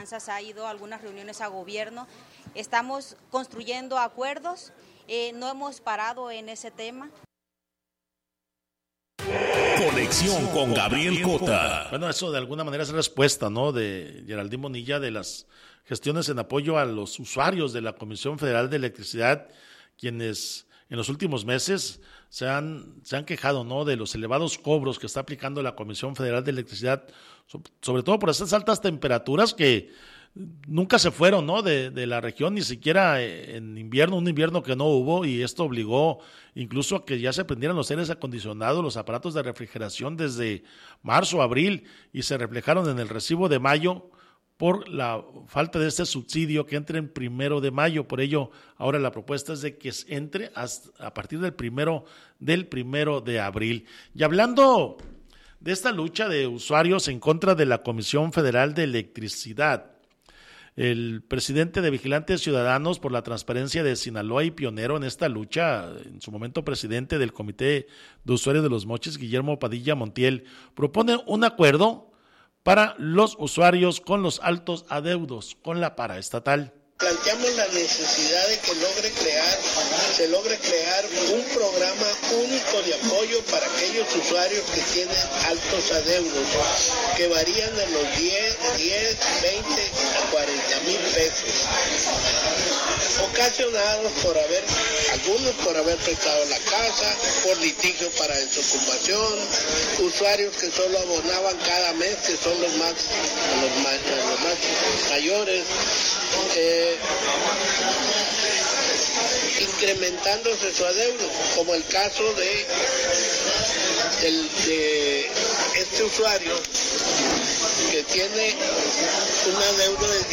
finanzas ha ido a algunas reuniones a gobierno. Estamos construyendo acuerdos, no hemos parado en ese tema. Conexión con Gabriel Cota. Bueno, eso de alguna manera es respuesta, ¿no?, de Geraldine Bonilla, de las gestiones en apoyo a los usuarios de la Comisión Federal de Electricidad, quienes en los últimos meses se han quejado, ¿no?, de los elevados cobros que está aplicando la Comisión Federal de Electricidad, sobre todo por esas altas temperaturas que nunca se fueron, ¿no?, de la región, ni siquiera en invierno, un invierno que no hubo, y esto obligó incluso a que ya se prendieran los aires acondicionados, los aparatos de refrigeración desde marzo, abril, y se reflejaron en el recibo de mayo por la falta de este subsidio que entre en 1 de mayo. Por ello, ahora la propuesta es de que entre a partir del primero de abril. Y hablando de esta lucha de usuarios en contra de la Comisión Federal de Electricidad, el presidente de Vigilantes Ciudadanos por la Transparencia de Sinaloa y pionero en esta lucha, en su momento presidente del Comité de Usuarios de los Mochis, Guillermo Padilla Montiel, propone un acuerdo para los usuarios con los altos adeudos con la paraestatal. Planteamos la necesidad de que se logre crear un programa único de apoyo para aquellos usuarios que tienen altos adeudos, que varían de los 10, 20 a 40 mil pesos, ocasionados algunos por haber prestado la casa, por litigio para desocupación, usuarios que solo abonaban cada mes, que son los más mayores, incrementándose su adeudo, como el caso de este usuario que tiene un adeudo de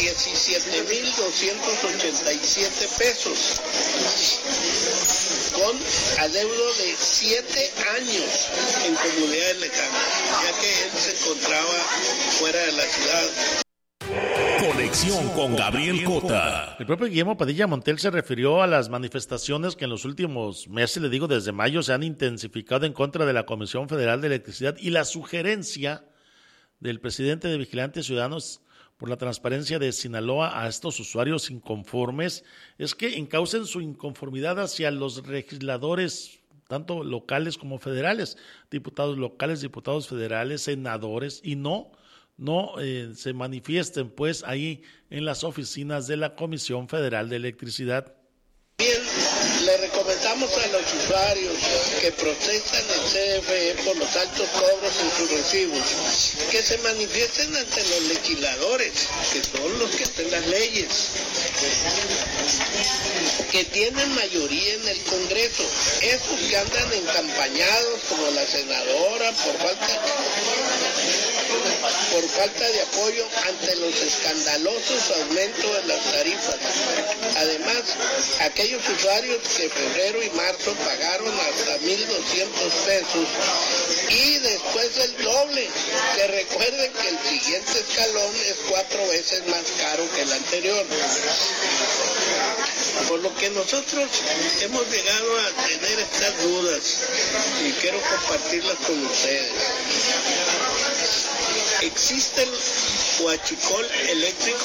17,287 pesos, con adeudo de 7 años en comunidades lejanas, ya que él se encontraba fuera de la ciudad. Conexión con Gabriel Cota. El propio Guillermo Padilla Montiel se refirió a las manifestaciones que en los últimos meses, le digo desde mayo, se han intensificado en contra de la Comisión Federal de Electricidad, y la sugerencia del presidente de Vigilantes Ciudadanos por la Transparencia de Sinaloa a estos usuarios inconformes es que encaucen su inconformidad hacia los legisladores, tanto locales como federales, diputados locales, diputados federales, senadores, y no se manifiesten pues ahí en las oficinas de la Comisión Federal de Electricidad. Bien, le recomendamos a los usuarios que procesan el CFE por los altos cobros en sus recibos, que se manifiesten ante los legisladores, que son los que hacen las leyes, que tienen mayoría en el Congreso, esos que andan encampañados como la senadora por falta de apoyo ante los escandalosos aumentos de las tarifas. Además, aquellos usuarios que febrero y marzo pagaron hasta 1,200 pesos y después el doble, que recuerden que el siguiente escalón es 4 veces más caro que el anterior. Por lo que nosotros hemos llegado a tener estas dudas y quiero compartirlas con ustedes. ¿Existe el huachicol eléctrico?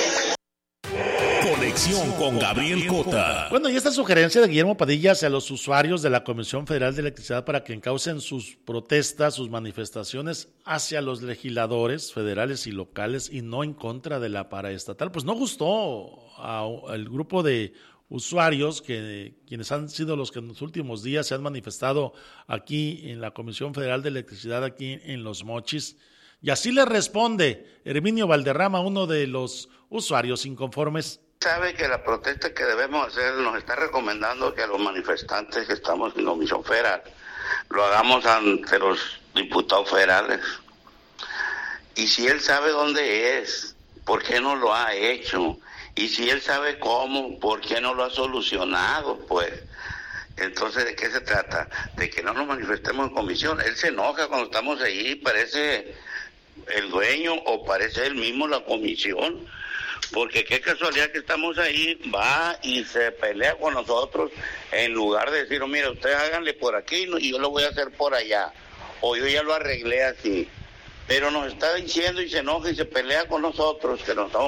Conexión con Gabriel Cota. Bueno, y esta sugerencia de Guillermo Padilla hacia los usuarios de la Comisión Federal de Electricidad para que encaucen sus protestas, sus manifestaciones hacia los legisladores federales y locales y no en contra de la paraestatal, pues no gustó al grupo de usuarios quienes han sido los que en los últimos días se han manifestado aquí en la Comisión Federal de Electricidad, aquí en Los Mochis. Y así le responde Herminio Valderrama, uno de los usuarios inconformes. Sabe que la protesta que debemos hacer nos está recomendando que a los manifestantes que estamos en Comisión Federal lo hagamos ante los diputados federales. Y si él sabe dónde es, ¿por qué no lo ha hecho? Y si él sabe cómo, ¿por qué no lo ha solucionado? Pues, entonces, ¿de qué se trata? De que no nos manifestemos en comisión. Él se enoja cuando estamos ahí, parece el dueño o parece él mismo la comisión, porque qué casualidad que estamos ahí, va y se pelea con nosotros en lugar de decir, mira, ustedes háganle por aquí y yo lo voy a hacer por allá, o yo ya lo arreglé así, pero nos está diciendo y se enoja y se pelea con nosotros que nos estamos